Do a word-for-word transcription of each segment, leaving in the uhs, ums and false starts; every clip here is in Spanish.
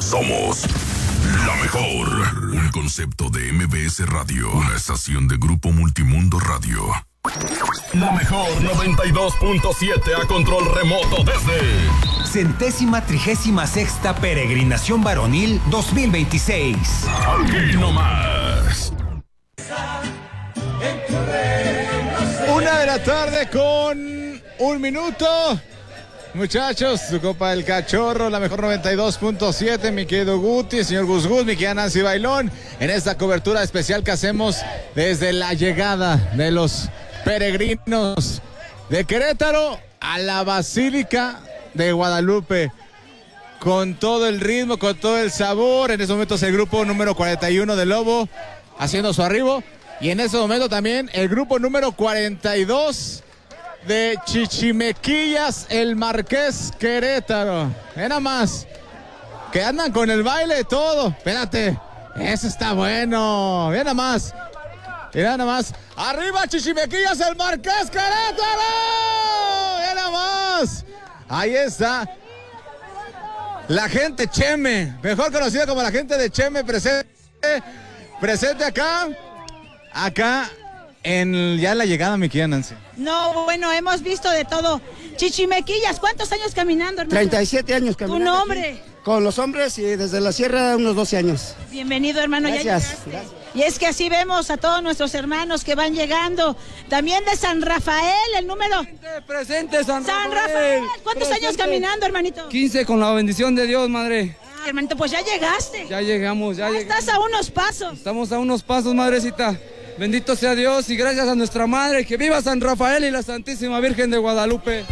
Somos la mejor. Un concepto de M B S Radio. Una estación de Grupo Multimundo Radio. La mejor noventa y dos punto siete a control remoto desde... Centésima trigésima sexta Peregrinación Varonil dos mil veintiséis. Aquí nomás. Una de la tarde con un minuto. Muchachos, su Copa del Cachorro, la mejor noventa y dos punto siete, mi querido Guti, señor Gus Gus, mi querida Nancy Bailón, en esta cobertura especial que hacemos desde la llegada de los peregrinos de Querétaro a la Basílica de Guadalupe, con todo el ritmo, con todo el sabor. En estos momentos el grupo número cuarenta y uno de Lobo haciendo su arribo, y en este momento también el grupo número cuarenta y dos de Chichimequillas, el Marqués Querétaro. Ve nada más, que andan con el baile todo. Espérate, eso está bueno. Ve nada más, mira nada más. Arriba Chichimequillas, el Marqués Querétaro. Ve nada más. Ahí está la gente Cheme, mejor conocida como la gente de Cheme, presente, presente acá, acá en ya la llegada, mi querida Nancy. No, bueno, hemos visto de todo. Chichimequillas, ¿cuántos años caminando, hermano? treinta y siete años caminando. ¿Tu nombre? Aquí, con los hombres y desde la sierra unos doce años. Bienvenido, hermano. Gracias. Ya gracias. Y es que así vemos a todos nuestros hermanos que van llegando. También de San Rafael, el número... Presente, presente San, San Rafael. Rafael. ¿Cuántos Presente. años caminando, hermanito? quince con la bendición de Dios, madre. Ah, hermanito, pues ya llegaste. Ya llegamos, ya, ya llegamos. Estás a unos pasos. Estamos a unos pasos, madrecita. Bendito sea Dios y gracias a nuestra madre. Que viva San Rafael y la Santísima Virgen de Guadalupe.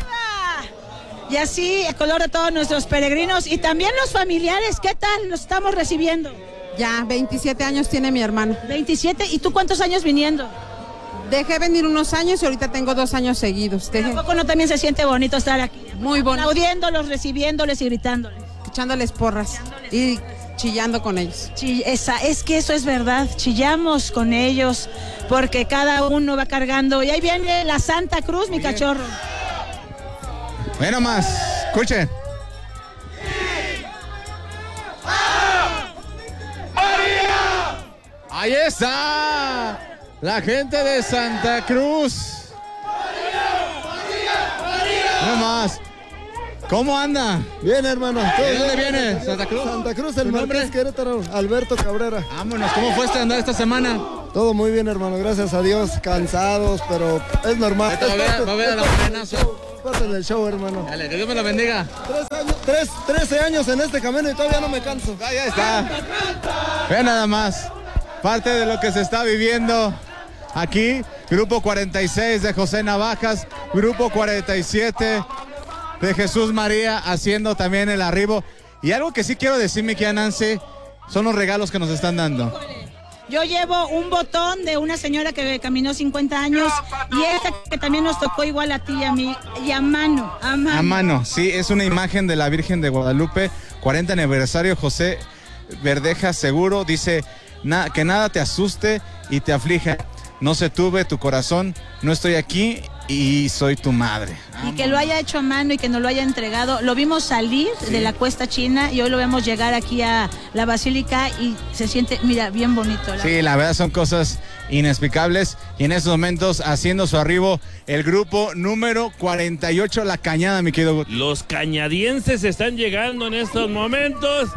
Y así, el color de todos nuestros peregrinos y también los familiares. ¿Qué tal los estamos recibiendo? Ya, veintisiete años tiene mi hermano. veintisiete, ¿y tú cuántos años viniendo? Dejé venir unos años y ahorita tengo dos años seguidos. Dejé... ¿A poco no también se siente bonito estar aquí? Muy bonito. Aplaudiéndolos, recibiéndoles y gritándoles. Echándoles porras. Echándoles. Y chillando con ellos. Chill, esa, es que eso es verdad, chillamos con ellos, porque cada uno va cargando. Y ahí viene la Santa Cruz, mi cachorro. Bueno más, escuchen. Ahí está la gente de Santa Cruz. No más. ¿Cómo anda? Bien, hermano. ¿De dónde viene? ¿Santa Cruz? Santa Cruz, el Marqués Querétaro, Alberto Cabrera. Vámonos, ¿cómo fue este andar esta semana? Todo muy bien, hermano, gracias a Dios. Cansados, pero es normal. Va a ver, va a ver a la morenazo. Parte del show, hermano. Dale, que Dios me lo bendiga. Tres años, tres, trece años en este camino y todavía no me canso. Ah, ya está. Vean nada más. Parte de lo que se está viviendo aquí. Grupo cuarenta y seis de José Navajas. Grupo cuarenta y siete de Jesús María haciendo también el arribo. Y algo que sí quiero decir, mi querida Nancy, son los regalos que nos están dando. Yo llevo un botón de una señora que caminó cincuenta años y esta que también nos tocó igual a ti y a mí, y a mano, a mano. A mano, sí, es una imagen de la Virgen de Guadalupe, cuarenta aniversario, José Verdeja Seguro, dice, na, que nada te asuste y te aflija, no se turbe tu corazón, no estoy aquí y soy tu madre. Y que lo haya hecho a mano y que nos lo haya entregado. Lo vimos salir sí. de la Cuesta China y hoy lo vemos llegar aquí a la Basílica y se siente, mira, bien bonito. La sí, verdad. La verdad son cosas inexplicables. Y en estos momentos haciendo su arribo el grupo número cuarenta y ocho, La Cañada, mi querido. Los cañadienses están llegando en estos momentos.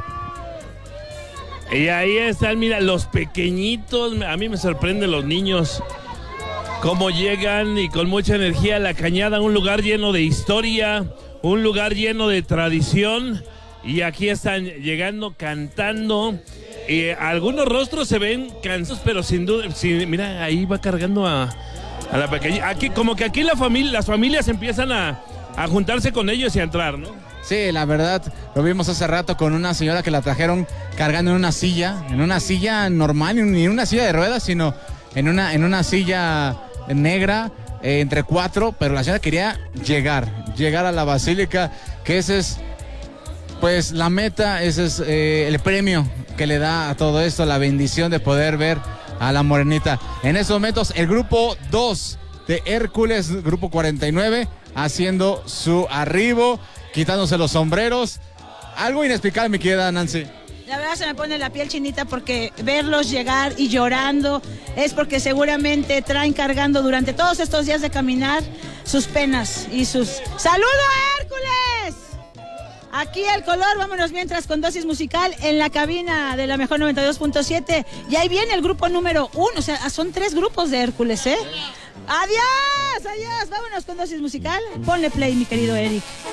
Y ahí están, mira, los pequeñitos. A mí me sorprenden los niños. Cómo llegan y con mucha energía a La Cañada, un lugar lleno de historia, un lugar lleno de tradición. Y aquí están llegando, cantando. Eh, algunos rostros se ven cansados, pero sin duda, sin, mira, ahí va cargando a, a la pequeña. Aquí, como que aquí la familia, las familias empiezan a, a juntarse con ellos y a entrar, ¿no? Sí, la verdad, lo vimos hace rato con una señora que la trajeron cargando en una silla, en una silla normal, ni en una silla de ruedas, sino en una, en una silla negra, eh, entre cuatro, pero la señora quería llegar, llegar a la Basílica, que ese es, pues, la meta, ese es eh, el premio que le da a todo esto, la bendición de poder ver a la morenita. En estos momentos, el grupo dos de Hércules, grupo cuarenta y nueve, haciendo su arribo, quitándose los sombreros. Algo inexplicable, mi querida Nancy. La verdad se me pone la piel chinita porque verlos llegar y llorando es porque seguramente traen cargando durante todos estos días de caminar sus penas y sus... ¡Saludo a Hércules! Aquí el color, vámonos mientras con dosis musical en la cabina de la mejor noventa y dos punto siete. Y ahí viene el grupo número uno, o sea, son tres grupos de Hércules, ¿eh? ¡Adiós! ¡Adiós! Vámonos con dosis musical. Ponle play, mi querido Eric.